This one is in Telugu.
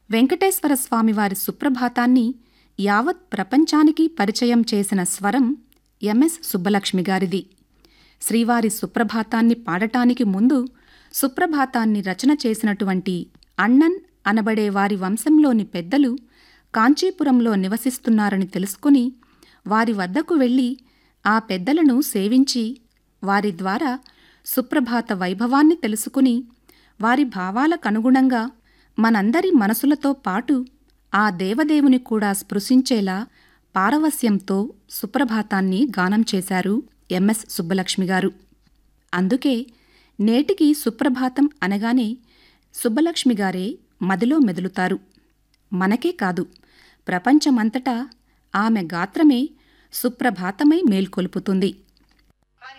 వెంకటేశ్వర స్వామివారి సుప్రభాతాన్ని యావత్ ప్రపంచానికి పరిచయం చేసిన స్వరం ఎంఎస్ సుబ్బలక్ష్మి గారిది. శ్రీవారి సుప్రభాతాన్ని పాడటానికి ముందు సుప్రభాతాన్ని రచన చేసినటువంటి అన్నన్ అనబడే వారి వంశంలోని పెద్దలు కాంచీపురంలో నివసిస్తున్నారని తెలుసుకుని వారి వద్దకు వెళ్ళి ఆ పెద్దలను సేవించి వారి ద్వారా సుప్రభాత వైభవాన్ని తెలుసుకుని వారి భావాలకనుగుణంగా మనందరి మనసులతో పాటు ఆ దేవదేవుని కూడా స్పృశించేలా పారవస్యంతో సుప్రభాతాన్ని గానం చేశారు ఎంఎస్ సుబ్బలక్ష్మి గారు. అందుకే నేటికి సుప్రభాతం అనగానే సుబ్బలక్ష్మి గారే మదిలో మెదులుతారు. మనకే కాదు, ప్రపంచమంతటా ఆమె గాత్రమే సుప్రభాతమై మేల్కొల్పుతుంది.